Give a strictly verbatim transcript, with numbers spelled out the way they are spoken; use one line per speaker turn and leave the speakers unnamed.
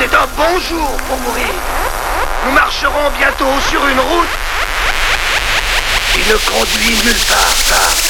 C'est un bon jour pour mourir. Nous marcherons bientôt sur une route qui ne conduit nulle part. part.